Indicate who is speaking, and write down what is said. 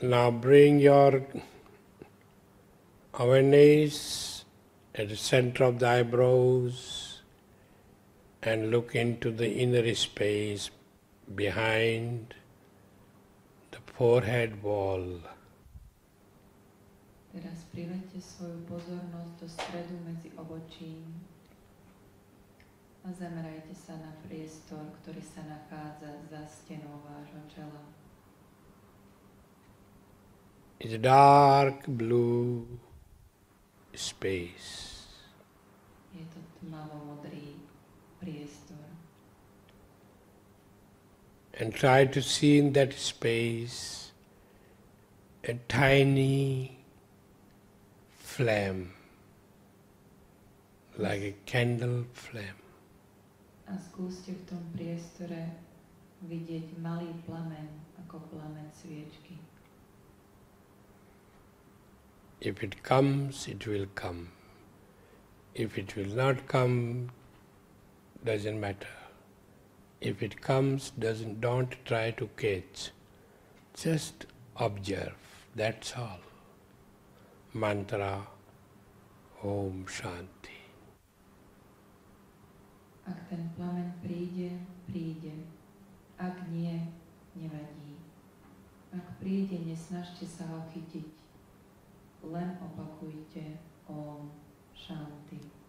Speaker 1: Now bring your awareness at the center of the eyebrows and look into the inner space behind the forehead wall.
Speaker 2: Teraz priveďte svoju pozornosť do stredu medzi obočím a zamerajte sa na priestor, ktorý sa nachádza za stenou vášho čela.
Speaker 1: It's a dark blue space.
Speaker 2: Je to tmavo-modrý priestor.
Speaker 1: And try to see in that space a tiny flame, like a candle flame.
Speaker 2: A skúste v tom priestore vidieť malý plameň, ako plameň sviečky.
Speaker 1: If it comes, it will come. If it will not come, doesn't matter. If it comes, don't try to catch. Just observe, that's all. Mantra, Om Shanti.
Speaker 2: Ak ten plameň príde, príde. Ak nie, nevadí. Ak príde, nesnažte sa ho chytiť. Len opakujte Om Shanti.